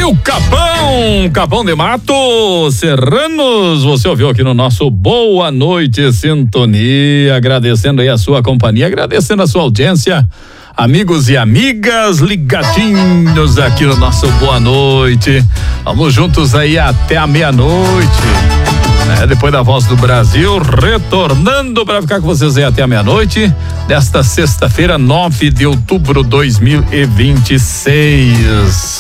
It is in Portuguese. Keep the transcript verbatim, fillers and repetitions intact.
o Capão, Capão de Mato Serranos, você ouviu aqui no nosso Boa Noite Sintonia, agradecendo aí a sua companhia, agradecendo a sua audiência, amigos e amigas ligadinhos aqui no nosso Boa Noite, vamos juntos aí até a meia-noite, né? Depois da Voz do Brasil, retornando para ficar com vocês aí até a meia-noite, desta sexta-feira, nove de outubro de dois mil e vinte e seis.